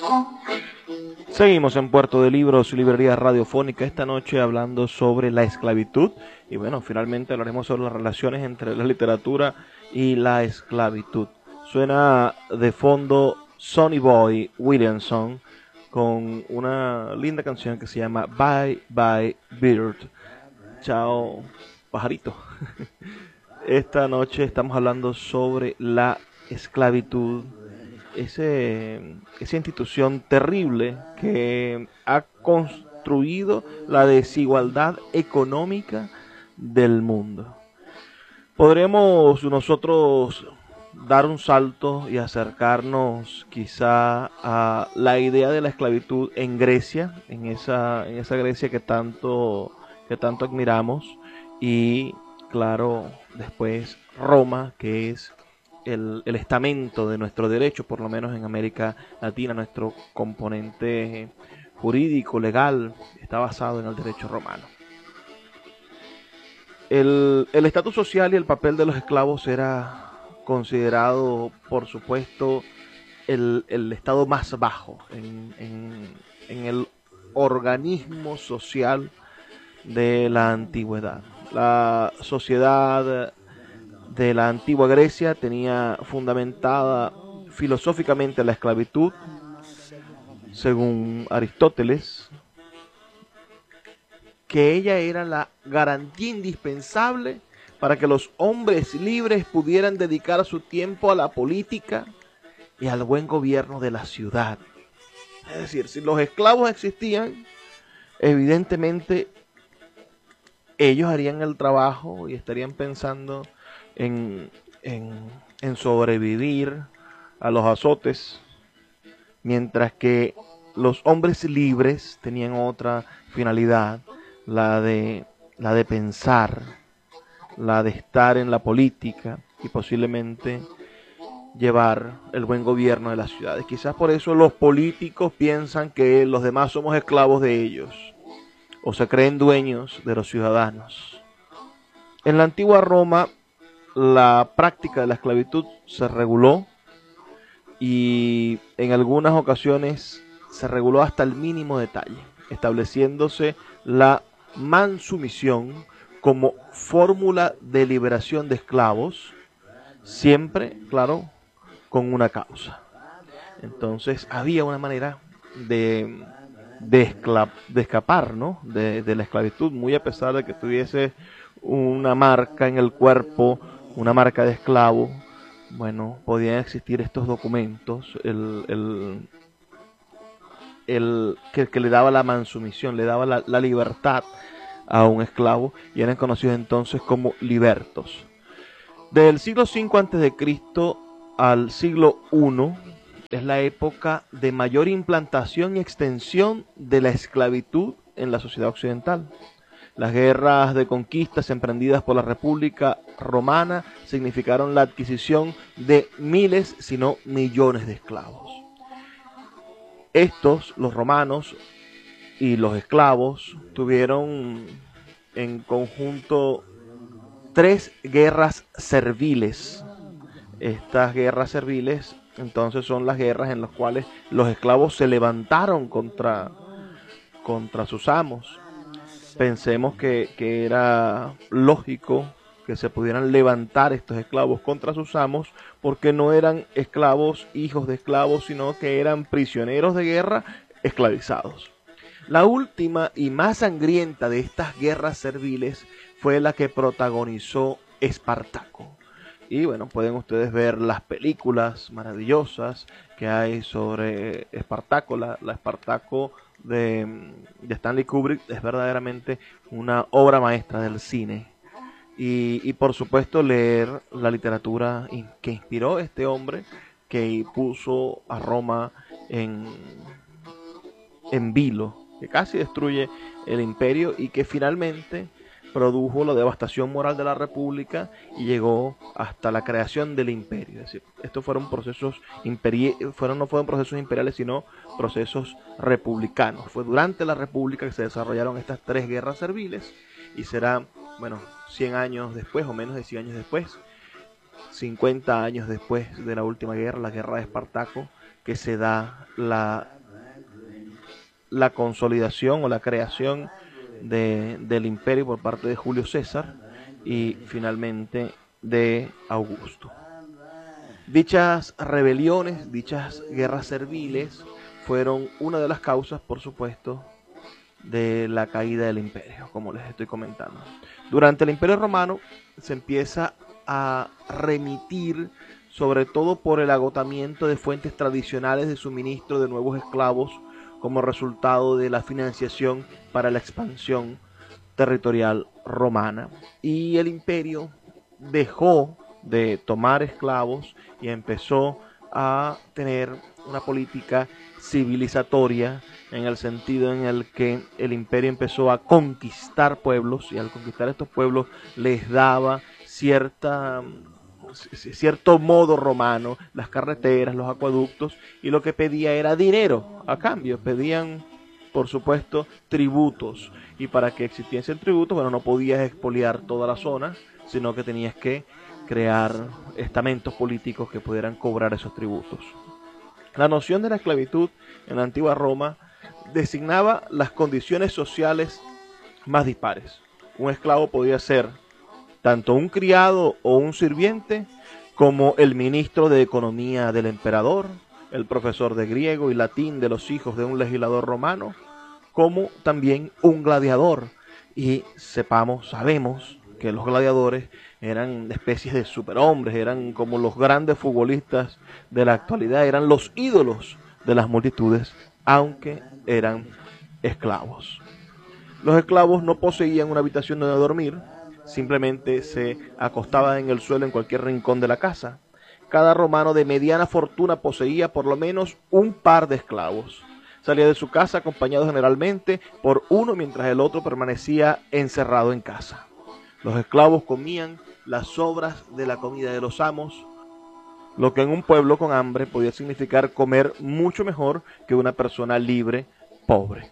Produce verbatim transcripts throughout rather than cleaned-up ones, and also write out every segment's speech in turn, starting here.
Seguimos en Puerto de Libros, librería radiofónica, esta noche hablando sobre la esclavitud. Y bueno, finalmente hablaremos sobre las relaciones entre la literatura y la esclavitud. Suena de fondo Sonny Boy Williamson con una linda canción que se llama Bye Bye Bird. Chao, pajarito. Esta noche estamos hablando sobre la esclavitud, ese, esa institución terrible que ha construido la desigualdad económica del mundo. Podremos nosotros dar un salto y acercarnos quizá a la idea de la esclavitud en Grecia, en esa, en esa Grecia que tanto, que tanto admiramos, y claro, después Roma, que es el, el estamento de nuestro derecho, por lo menos en América Latina, nuestro componente jurídico, legal, está basado en el derecho romano. El el estatus social y el papel de los esclavos era considerado, por supuesto, el, el estado más bajo en, en, en el organismo social de la antigüedad. La sociedad de la antigua Grecia tenía fundamentada filosóficamente la esclavitud, según Aristóteles, que ella era la garantía indispensable para que los hombres libres pudieran dedicar su tiempo a la política y al buen gobierno de la ciudad. Es decir, si los esclavos existían, evidentemente ellos harían el trabajo y estarían pensando en, en, en sobrevivir a los azotes, mientras que los hombres libres tenían otra finalidad, la de, la de pensar, la de estar en la política y posiblemente llevar el buen gobierno de las ciudades. Quizás por eso los políticos piensan que los demás somos esclavos de ellos o se creen dueños de los ciudadanos. En la antigua Roma, la práctica de la esclavitud se reguló y en algunas ocasiones se reguló hasta el mínimo detalle, estableciéndose la mansumisión como fórmula de liberación de esclavos, siempre, claro, con una causa. Entonces había una manera de, de, escla, de escapar, ¿no? de, de la esclavitud, muy a pesar de que tuviese una marca en el cuerpo, una marca de esclavo. Bueno, podían existir estos documentos, el, el, el que, que le daba la mansumisión, le daba la, la libertad a un esclavo, y eran conocidos entonces como libertos. Del siglo cinco antes de Cristo al siglo primero es la época de mayor implantación y extensión de la esclavitud en la sociedad occidental. Las guerras de conquistas emprendidas por la República Romana significaron la adquisición de miles, si no millones de esclavos. Estos, los romanos y los esclavos, tuvieron en conjunto tres guerras serviles. Estas guerras serviles entonces son las guerras en las cuales los esclavos se levantaron contra, contra sus amos. Pensemos que, que era lógico que se pudieran levantar estos esclavos contra sus amos, porque no eran esclavos hijos de esclavos, sino que eran prisioneros de guerra esclavizados. La última y más sangrienta de estas guerras serviles fue la que protagonizó Espartaco. Y bueno, pueden ustedes ver las películas maravillosas que hay sobre Espartaco. La, la Espartaco de, de Stanley Kubrick es verdaderamente una obra maestra del cine. Y, y por supuesto leer la literatura que inspiró a este hombre, que puso a Roma en, en vilo, que casi destruye el imperio y que finalmente produjo la devastación moral de la República y llegó hasta la creación del imperio. Es decir, estos fueron procesos imperi fueron, no fueron procesos imperiales, sino procesos republicanos. Fue durante la República que se desarrollaron estas tres guerras serviles, y será, bueno, cien años después, o menos de cien años después, cincuenta años después de la última guerra, la guerra de Espartaco, que se da la la consolidación o la creación de, del imperio por parte de Julio César y finalmente de Augusto. Dichas rebeliones, dichas guerras serviles fueron una de las causas, por supuesto, de la caída del imperio, como les estoy comentando. Durante el Imperio Romano se empieza a remitir, sobre todo por el agotamiento de fuentes tradicionales de suministro de nuevos esclavos, como resultado de la financiación para la expansión territorial romana. Y el imperio dejó de tomar esclavos y empezó a tener una política civilizatoria, en el sentido en el que el imperio empezó a conquistar pueblos, y al conquistar estos pueblos les daba cierta, cierto modo romano, las carreteras, los acueductos, y lo que pedía era dinero a cambio. Pedían, por supuesto, tributos, y para que existiesen tributos, bueno, no podías expoliar toda la zona, sino que tenías que crear estamentos políticos que pudieran cobrar esos tributos. La noción de la esclavitud en la antigua Roma designaba las condiciones sociales más dispares. Un esclavo podía ser tanto un criado o un sirviente, como el ministro de economía del emperador, el profesor de griego y latín de los hijos de un legislador romano, como también un gladiador. Y sepamos, sabemos que los gladiadores eran especies de superhombres, eran como los grandes futbolistas de la actualidad, eran los ídolos de las multitudes, aunque eran esclavos. Los esclavos no poseían una habitación donde dormir, simplemente se acostaban en el suelo en cualquier rincón de la casa. Cada romano de mediana fortuna poseía por lo menos un par de esclavos. Salía de su casa acompañado generalmente por uno, mientras el otro permanecía encerrado en casa. Los esclavos comían las sobras de la comida de los amos, lo que en un pueblo con hambre podía significar comer mucho mejor que una persona libre, pobre.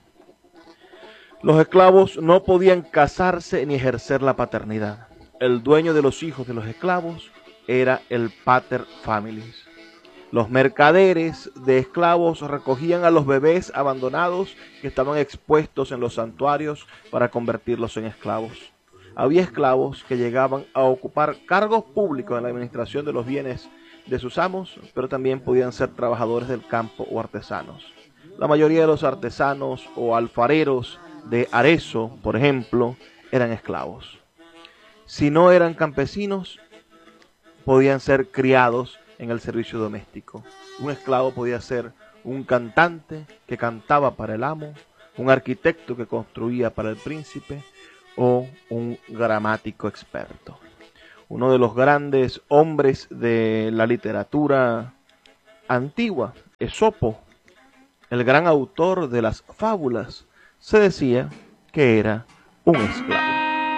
Los esclavos no podían casarse ni ejercer la paternidad. El dueño de los hijos de los esclavos era el pater familias. Los mercaderes de esclavos recogían a los bebés abandonados que estaban expuestos en los santuarios para convertirlos en esclavos. Había esclavos que llegaban a ocupar cargos públicos en la administración de los bienes de sus amos, pero también podían ser trabajadores del campo o artesanos. La mayoría de los artesanos o alfareros de Arezzo, por ejemplo, eran esclavos. Si no eran campesinos, podían ser criados en el servicio doméstico. Un esclavo podía ser un cantante que cantaba para el amo, un arquitecto que construía para el príncipe, o un gramático experto. Uno de los grandes hombres de la literatura antigua, Esopo, el gran autor de las fábulas, se decía que era un esclavo.